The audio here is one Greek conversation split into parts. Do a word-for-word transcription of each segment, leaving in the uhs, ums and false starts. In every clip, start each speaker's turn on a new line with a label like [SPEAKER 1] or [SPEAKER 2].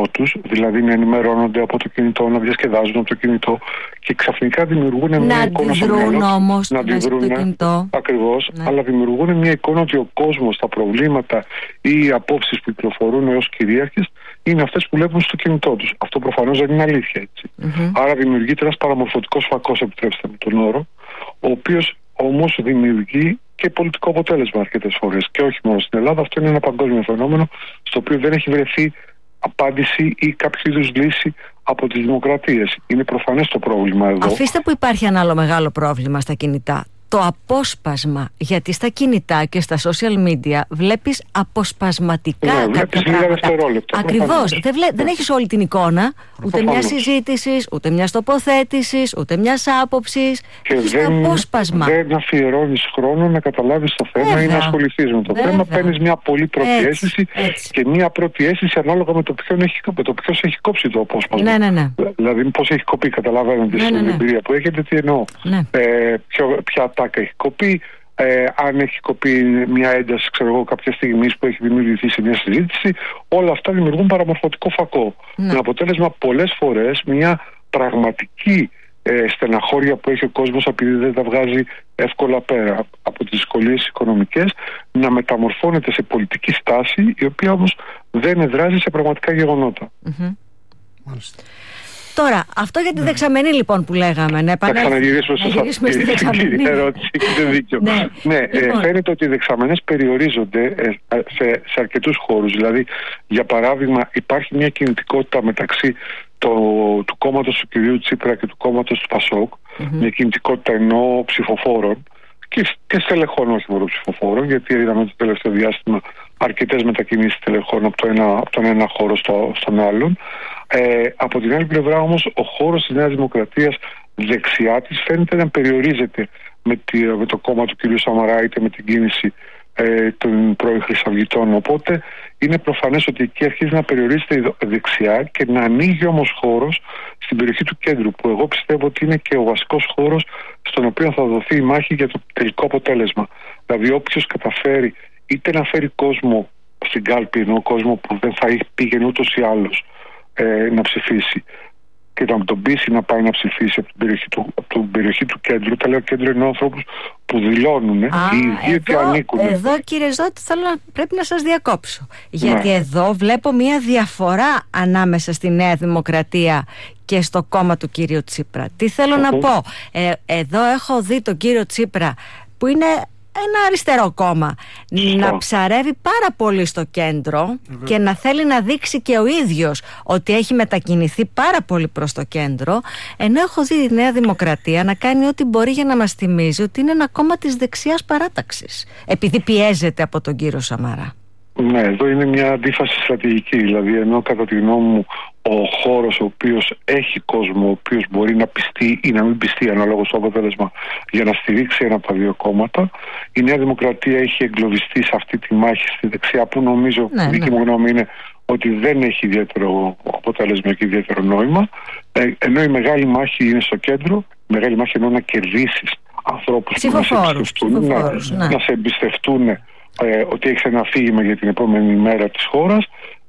[SPEAKER 1] τους, δηλαδή να ενημερώνονται από το κινητό, να διασκεδάζουν από το κινητό και ξαφνικά δημιουργούν
[SPEAKER 2] να
[SPEAKER 1] μια εικόνα στο μυαλό τους.
[SPEAKER 2] Όμως,
[SPEAKER 1] να αντιδρούν ακριβώς, ναι. Αλλά δημιουργούν μια εικόνα ότι ο κόσμος, τα προβλήματα ή οι απόψεις που κυκλοφορούν ως κυρίαρχες είναι αυτές που βλέπουν στο κινητό τους. Αυτό προφανώς δεν είναι αλήθεια, έτσι. Mm-hmm. Άρα δημιουργείται ένας παραμορφωτικός φακός, επιτρέψτε μου τον όρο, ο οποίος όμως δημιουργεί και πολιτικό αποτέλεσμα αρκετές φορές. Και όχι μόνο στην Ελλάδα, αυτό είναι ένα παγκόσμιο φαινόμενο, στο οποίο δεν έχει βρεθεί απάντηση ή κάποιο είδους λύση από τις δημοκρατίες. Είναι προφανές το πρόβλημα εδώ.
[SPEAKER 2] Αφήστε που υπάρχει ένα άλλο μεγάλο πρόβλημα στα κινητά. Το απόσπασμα, γιατί στα κινητά και στα social media βλέπεις αποσπασματικά
[SPEAKER 1] ναι,
[SPEAKER 2] κάποια πράγματα. Ακριβώς. Δεν, βλέ... δεν έχεις όλη την εικόνα, ούτε μια συζήτηση, ούτε μια τοποθέτηση, ούτε μια άποψη.
[SPEAKER 1] Και δεν,
[SPEAKER 2] απόσπασμα.
[SPEAKER 1] δεν αφιερώνεις χρόνο να καταλάβεις το θέμα. Βέβαια. Ή να ασχοληθείς με το Βέβαια. θέμα. Παίρνεις μια πολύ πρώτη έτσι, αίσθηση έτσι. Και μια πρώτη αίσθηση ανάλογα με το ποιον έχει, ποιος έχει κόψει το απόσπασμα.
[SPEAKER 2] Ναι, ναι, ναι.
[SPEAKER 1] Δηλαδή πώς έχει κοπεί, καταλαβαίνετε ναι, στην ναι, ναι. εμπειρία που έχετε, τι εννοώ. Ναι. Ε, ποιο, ποια τάκα έχει κοπεί, ε, αν έχει κοπεί μια ένταση, ξέρω εγώ, κάποια στιγμή που έχει δημιουργηθεί σε μια συζήτηση, όλα αυτά δημιουργούν παραμορφωτικό φακό. Ναι. Με αποτέλεσμα πολλές φορές μια πραγματική ε, στεναχώρια που έχει ο κόσμος επειδή δεν τα βγάζει εύκολα πέρα από τις δυσκολίες οικονομικές, να μεταμορφώνεται σε πολιτική στάση, η οποία όμως δεν εδράζει σε πραγματικά γεγονότα.
[SPEAKER 2] Mm-hmm. Μάλιστα. Τώρα, αυτό για τη δεξαμενή λοιπόν που λέγαμε. Να
[SPEAKER 1] επαναγυρίσουμε στη δεξαμενή. Ερώτηση, έχετε δίκιο. ναι, ναι λοιπόν. ε, φαίνεται ότι οι δεξαμενές περιορίζονται ε, σε, σε αρκετούς χώρους. Δηλαδή, για παράδειγμα, υπάρχει μια κινητικότητα μεταξύ το, του κόμματος του κυρίου Τσίπρα και του κόμματος του Πασόκ. Mm-hmm. Μια κινητικότητα ενώ ψηφοφόρων και, και στελεχών, όχι μόνο ψηφοφόρων, γιατί είδαμε το τελευταίο διάστημα αρκετές μετακινήσεις στελεχών από, το ένα, από τον ένα χώρο στο, στον άλλον. Ε, από την άλλη πλευρά όμως ο χώρος της Νέας Δημοκρατίας δεξιά της φαίνεται να περιορίζεται με, τη, με το κόμμα του κ. Σαμαρά είτε με την κίνηση ε, των πρώην Χρυσαυγητών, οπότε είναι προφανές ότι εκεί αρχίζει να περιορίζεται δεξιά και να ανοίγει όμως χώρος στην περιοχή του κέντρου, που εγώ πιστεύω ότι είναι και ο βασικός χώρος στον οποίο θα δοθεί η μάχη για το τελικό αποτέλεσμα. Δηλαδή όποιος καταφέρει είτε να φέρει κόσμο στην κάλπη, ενώ κόσμο που δεν θα πήγαινε ούτως ή άλλως Ε, να ψηφίσει και να τον πείσει να πάει να ψηφίσει από την περιοχή του, από την περιοχή του κέντρου. Τα λέω κέντρο είναι ανθρώπους που δηλώνουν οι ίδιοι ότι ανήκουν.
[SPEAKER 2] Εδώ κύριε Ζώτη θέλω να, πρέπει να σας διακόψω, γιατί ναι. εδώ βλέπω μια διαφορά ανάμεσα στη Νέα Δημοκρατία και στο κόμμα του κύριου Τσίπρα. Τι θέλω uh-huh. να πω, ε, εδώ έχω δει τον κύριο Τσίπρα που είναι ένα αριστερό κόμμα να ψαρεύει πάρα πολύ στο κέντρο mm-hmm. και να θέλει να δείξει και ο ίδιος ότι έχει μετακινηθεί πάρα πολύ προς το κέντρο, ενώ έχω δει τη Νέα Δημοκρατία να κάνει ό,τι μπορεί για να μας θυμίζει ότι είναι ένα κόμμα της δεξιάς παράταξης, επειδή πιέζεται από τον κύριο Σαμαρά.
[SPEAKER 1] Ναι, εδώ είναι μια αντίφαση στρατηγική, δηλαδή ενώ κατά τη γνώμη μου ο χώρος ο οποίος έχει κόσμο, ο οποίος μπορεί να πιστεί ή να μην πιστεί ανάλογα στο αποτέλεσμα για να στηρίξει ένα από τα δύο κόμματα, η Νέα Δημοκρατία έχει εγκλωβιστεί σε αυτή τη μάχη στη δεξιά που νομίζω, ναι, δική ναι. μου γνώμη είναι ότι δεν έχει ιδιαίτερο αποτέλεσμα και ιδιαίτερο νόημα, ε, ενώ η μεγάλη μάχη είναι στο κέντρο, η μεγάλη μάχη εννοώ να κερδίσεις ανθρώπους που να σε εμπιστευτούν, να, ναι. να σε εμπιστευτούν Ε, ότι έχει ένα αφήγημα για την επόμενη μέρα της χώρας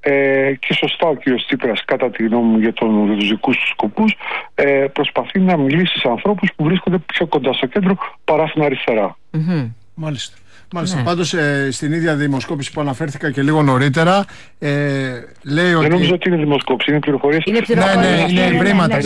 [SPEAKER 1] ε, και σωστά ο κ. Τσίπρας κατά τη γνώμη μου για, τον, για τους δικούς του σκοπούς ε, προσπαθεί να μιλήσει σε ανθρώπους που βρίσκονται πιο κοντά στο κέντρο παρά στην αριστερά.
[SPEAKER 3] Mm-hmm. Μάλιστα. Μάλιστα. Ναι. Πάντως ε, στην ίδια δημοσκόπηση που αναφέρθηκα και λίγο νωρίτερα ε, λέει ότι...
[SPEAKER 1] Δεν νομίζω ότι είναι δημοσκόπηση, είναι πληροφορίες.
[SPEAKER 2] Είναι πληροφορίες.
[SPEAKER 3] Ναι, ναι, είναι ευρήματα.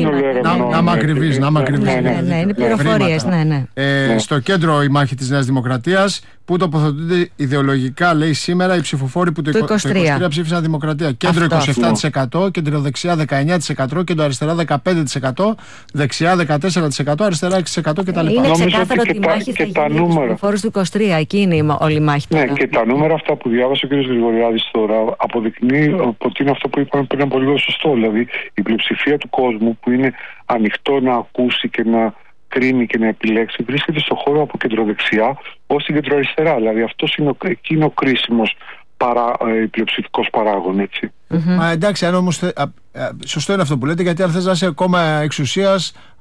[SPEAKER 3] Να είμαι ακριβής.
[SPEAKER 2] Ναι, είναι πληροφορίες.
[SPEAKER 3] Στο κέντρο η μάχη της Νέας Δημοκρατίας που τοποθετούνται ιδεολογικά, λέει σήμερα, οι ψηφοφόροι που το είκοσι τρία ψήφισαν Δημοκρατία. Κέντρο είκοσι επτά τοις εκατό, κεντροδεξιά δεκαεννιά τοις εκατό, κεντροαριστερά δεκαπέντε τοις εκατό, δεξιά δεκατέσσερα τοις εκατό, αριστερά έξι τοις εκατό κτλ.
[SPEAKER 2] Είναι ξεκάθαρο ότι η μάχη θα γίνει για τους ψηφοφόρους του είκοσι τρία. Εκεί είναι όλη η μάχη.
[SPEAKER 1] Ναι, και τα νούμερα αυτά που διάβασε ο κ. Γρηγοριάδης τώρα αποδεικνύει ότι είναι αυτό που είπαμε πριν από λίγο σωστό. Δηλαδή η πλειοψηφία του κόσμου που είναι ανοιχτό να ακούσει και να κρίνει και να επιλέξει βρίσκεται στο χώρο από κεντροδεξιά ως την κεντροαριστερά. Δηλαδή αυτός είναι ο, εκεί είναι ο κρίσιμος παρά, ε, πλειοψηφικός παράγων, έτσι.
[SPEAKER 3] Mm-hmm. Μα εντάξει, αν όμως θε, α, α, σωστό είναι αυτό που λέτε, γιατί αν θες να είσαι κόμμα εξουσίας,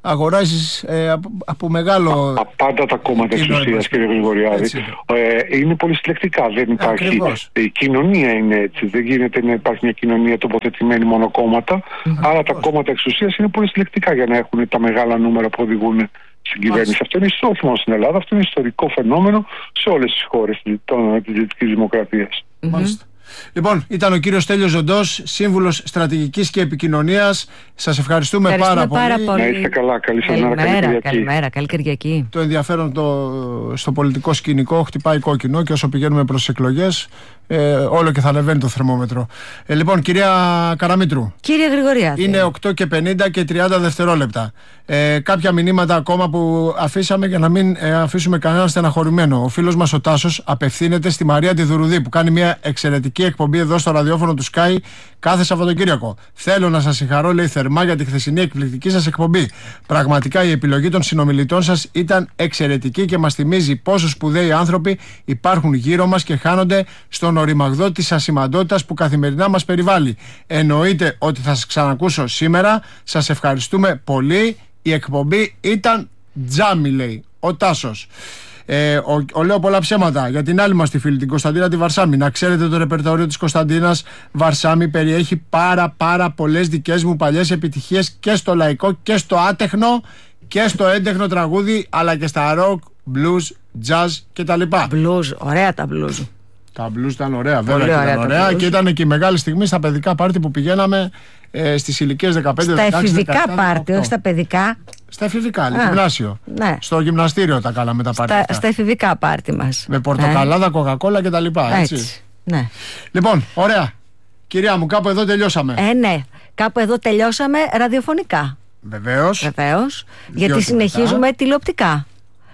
[SPEAKER 3] αγοράζεις ε, από, από μεγάλο...
[SPEAKER 1] Πάντα τα κόμματα της ουσίας, κύριε Γρηγοριάδη, ε, είναι πολύ συλλεκτικά. Δεν υπάρχει...
[SPEAKER 3] Ακριβώς.
[SPEAKER 1] Η κοινωνία είναι έτσι. Δεν γίνεται να υπάρχει μια κοινωνία τοποθετημένη μόνο κόμματα. Mm-hmm. Άρα τα κόμματα της ουσίας είναι πολύ συλλεκτικά για να έχουν τα μεγάλα νούμερα που οδηγούν στην κυβέρνηση. Αυτό είναι όχι μόνο στην Ελλάδα, αυτό είναι ιστορικό φαινόμενο σε όλες τις χώρες της Δυτικής Δημοκρατίας.
[SPEAKER 3] Μάλιστα. Λοιπόν, ήταν ο κύριος Στέλιος Ζοντός, σύμβουλος στρατηγικής και επικοινωνίας. Σας ευχαριστούμε, ευχαριστούμε πάρα,
[SPEAKER 2] πάρα
[SPEAKER 3] πολύ.
[SPEAKER 2] πολύ.
[SPEAKER 1] Να είστε καλά, καλή σας μέρα, καλή Κυριακή.
[SPEAKER 2] Καλημέρα, καλή Κυριακή.
[SPEAKER 3] Το ενδιαφέρον το, στο πολιτικό σκηνικό χτυπάει κόκκινο και όσο πηγαίνουμε προς τις εκλογές, ε, όλο και θα ανεβαίνει το θερμόμετρο. Ε, λοιπόν, κυρία Καραμήτρου.
[SPEAKER 2] Κύριε Γρηγοριάδη.
[SPEAKER 3] Είναι οκτώ και πενήντα και τριάντα δευτερόλεπτα. Ε, κάποια μηνύματα ακόμα που αφήσαμε για να μην ε, αφήσουμε κανέναν στεναχωρημένο. Ο φίλος μας ο Τάσος απευθύνεται στη Μαρία τη Δουρουδή που κάνει μια εξαιρετική εκπομπή εδώ στο ραδιόφωνο του Sky κάθε Σαββατοκύριακο. Θέλω να σας συγχαρώ, λέει, θερμά για τη χθεσινή εκπληκτική σας εκπομπή. Πραγματικά η επιλογή των συνομιλητών σας ήταν εξαιρετική και μας θυμίζει πόσο σπουδαίοι άνθρωποι υπάρχουν γύρω μας και χάνονται στον οριμαγδό της ασημαντότητας που καθημερινά μας περιβάλλει. Εννοείται ότι θα σας ξανακούσω σήμερα. Σας ευχαριστούμε πολύ. Η εκπομπή ήταν τζάμι, λέει ο Τάσος. Ε, ο, ο λέω πολλά ψέματα για την άλλη μας τη φίλη, την Κωνσταντίνα τη Βαρσάμι. Να ξέρετε, το ρεπερτόριο της Κωνσταντίνας Βαρσάμι περιέχει πάρα πάρα πολλές δικές μου παλιές επιτυχίες και στο λαϊκό και στο άτεχνο και στο έντεχνο τραγούδι, αλλά και στα rock, blues, jazz κτλ.
[SPEAKER 2] Blues, ωραία τα blues.
[SPEAKER 3] Τα blues ήταν ωραία, βέβαια. Πολύ ωραία, ήταν ωραία και ήταν και η μεγάλη στιγμή στα παιδικά πάρτι που πηγαίναμε ε, στις ηλικίες δεκαπέντε δεκαέξι.
[SPEAKER 2] Στα εφηβικά πάρτι, όχι στα παιδικά.
[SPEAKER 3] Στα εφηβικά, Α, γυμνάσιο.
[SPEAKER 2] Ναι.
[SPEAKER 3] Στο γυμναστήριο τα κάναμε τα πάρτι.
[SPEAKER 2] Στα, στα εφηβικά πάρτι μας.
[SPEAKER 3] Με πορτοκαλάδα, ε. κοκακόλα κτλ. Έτσι. έτσι.
[SPEAKER 2] Ναι.
[SPEAKER 3] Λοιπόν, ωραία. Κυρία μου, κάπου εδώ τελειώσαμε.
[SPEAKER 2] Ε, ναι. Κάπου εδώ τελειώσαμε ραδιοφωνικά.
[SPEAKER 3] Βεβαίως.
[SPEAKER 2] Βεβαίως. Γιατί συνεχίζουμε μετά τηλεοπτικά.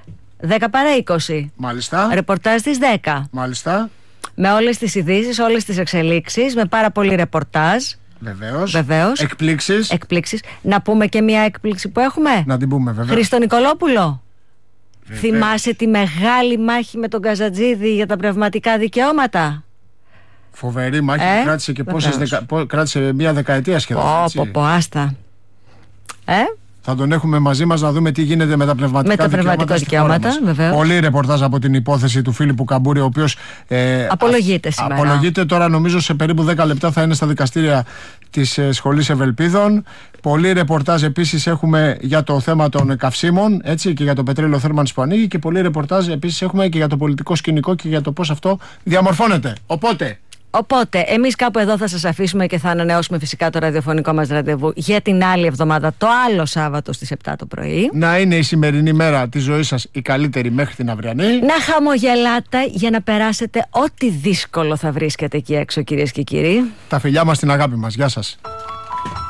[SPEAKER 2] δέκα παρά είκοσι.
[SPEAKER 3] Μάλιστα.
[SPEAKER 2] Ρεπορτάζ στις δέκα.
[SPEAKER 3] Μάλιστα.
[SPEAKER 2] Με όλες τις ειδήσεις, όλες τις εξελίξεις, με πάρα πολύ ρεπορτάζ.
[SPEAKER 3] Βεβαίως.
[SPEAKER 2] Βεβαίως.
[SPEAKER 3] Εκπλήξεις.
[SPEAKER 2] Εκπλήξεις. Να πούμε και μια έκπληξη που έχουμε.
[SPEAKER 3] Να την πούμε, βεβαίως.
[SPEAKER 2] Χρήστο Νικολόπουλο. Βεβαίως. Θυμάσαι τη μεγάλη μάχη με τον Καζατζίδη για τα πνευματικά δικαιώματα?
[SPEAKER 3] Φοβερή μάχη, ε? κράτησε και πόσες δεκα... κράτησε μια δεκαετία σχεδόν.
[SPEAKER 2] Πω, πω, πω, άστα. Ε?
[SPEAKER 3] Θα τον έχουμε μαζί μας να δούμε τι γίνεται με τα πνευματικά,
[SPEAKER 2] με τα πνευματικά δικαιώματα. δικαιώματα
[SPEAKER 3] Πολύ ρεπορτάζ από την υπόθεση του Φίλιππου Καμπούρη, ο οποίος ε,
[SPEAKER 2] απολογείται σήμερα.
[SPEAKER 3] Απολογείται τώρα, νομίζω σε περίπου δέκα λεπτά θα είναι στα δικαστήρια της ε, Σχολής Ευελπίδων. Πολύ ρεπορτάζ επίσης έχουμε για το θέμα των καυσίμων, έτσι, και για το πετρέλαιο θέρμανσης που ανοίγει, και πολύ ρεπορτάζ επίσης έχουμε και για το πολιτικό σκηνικό και για το πώς αυτό διαμορφώνεται. Οπότε.
[SPEAKER 2] Οπότε, εμείς κάπου εδώ θα σας αφήσουμε και θα ανανεώσουμε φυσικά το ραδιοφωνικό μας ραντεβού για την άλλη εβδομάδα, το άλλο Σάββατο στις επτά το πρωί.
[SPEAKER 3] Να είναι η σημερινή μέρα της ζωής σας η καλύτερη μέχρι την αυριανή.
[SPEAKER 2] Να χαμογελάτε για να περάσετε ό,τι δύσκολο θα βρίσκετε εκεί έξω, κυρίες και κύριοι.
[SPEAKER 3] Τα φιλιά μας, την αγάπη μας. Γεια σας.